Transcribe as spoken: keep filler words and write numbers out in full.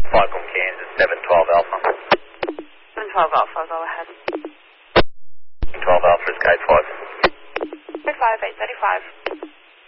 Cycle Kansas, seven twelve Alpha. seven twelve Alpha, go ahead. twelve Alpha is gate five. Gate five, eight thirty-five.